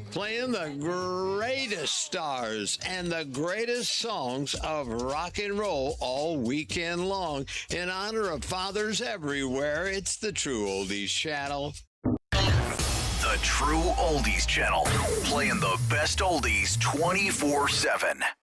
Playing the greatest stars and the greatest songs of rock and roll all weekend long. In honor of fathers everywhere, it's the True Oldies Channel. The True Oldies Channel, playing the best oldies 24/7.